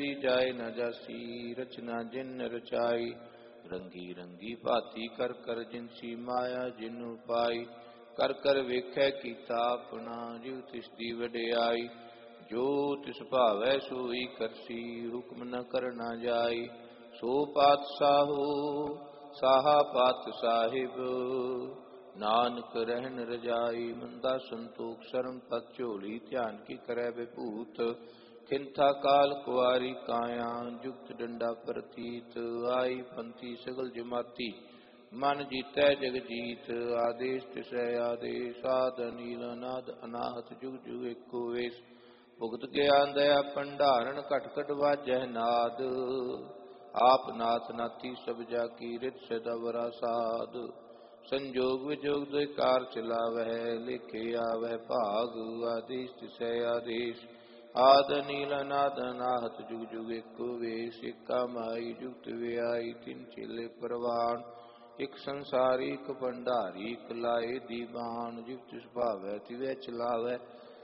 ਜਾਏ ਨ ਜਾਸੀ ਰਚਨਾ ਜਿਨ ਰਚਾਈ। ਰੰਗੀ ਰੰਗੀ ਭਾਤੀ ਕਰ ਕਰ ਜਿਨਸੀ ਮਾਇਆ ਜਿਨ ਪਾਈ। ਕਰ ਕਰ ਵੇਖੈ ਕੀਤਾ ਆਪਣਾ ਜਿਵ ਤਿਸ ਦੀ ਵਡਿਆਈ। ਜੋ ਤਿਸ ਭਾਵੈ ਸੋਈ ਕਰਸੀ ਹੁਕਮ ਨ ਕਰਨਾ ਜਾਈ। ਸੋ ਪਾਤਸ਼ਾਹੋ ਸਾਹਾ ਪਾਤ ਸਾਹਿਬ ਨਾਨਕ ਰਹਿਨ ਰਜਾਈ। ਮੰਦਾ ਸੰਤੋਖ ਸ਼ਰਮ ਪਤ ਝੋਲੀ ਧਿਆਨ ਕੀ ਕਰੈ ਵਿਭੂਤ। ਖਿੰਥਾ ਕਾਲ ਕੁਆਰੀ ਕਾਇਆ ਜੁਗਤ ਡੰਡਾ ਪ੍ਰਤੀਤ। ਆਈ ਪੰਥੀ ਸਗਲ ਜਮਾਤੀ ਮਨ ਜੀਤੈ ਜਗ ਜੀਤ। ਆਦੇਸ਼ ਤਿਸੈ ਆਦੇਸ਼ ਆਦ ਅਨੀਲ ਅਨਾਦ ਅਨਾਹਤ ਜੁਗ ਜੁਗ ਏਕੋ ਵੇਸ। ਭੁਗਤ ਗਿਆਨ ਦਇਆ ਭੰਡਾਰਨ ਘਟ ਘਟ ਵਾਜੈ ਨਾਦ। ਆਪ ਨਾਥ ਨਾਥੀ ਸਭ ਜਾ ਕੀ ਰਿਤ ਸਦਾ ਵਰਾ ਸਾਧ। ਸੰਜੋਗ ਵਿਜੋਗ ਦੁਇ ਕਾਰ ਚਲਾਵਹਿ ਲੇਖੇ ਆਵਹਿ ਭਾਗ। ਆਦੇਸ਼ ਤਿਸੈ ਆਦੇਸ਼ ਆਦ ਅਨੀਲ ਅਨਾਦ ਅਨਾਹਤ ਜੁਗ ਜੁਗ ਏਕੋ ਵੇਸ। ਏਕਾ ਮਾਈ ਜੁਗਤ ਵਿਆਈ ਤਿਨ ਚੇਲੇ ਪ੍ਰਵਾਨ। ਇਕ ਸੰਸਾਰੀ ਇਕ ਭੰਡਾਰੀ ਇਕ ਲਾਏ ਦੀਵਾਨ। ਜਿਵ ਤਿਸ ਭਾਵੈ ਤਿਵੈ ਚਲਾਵੈ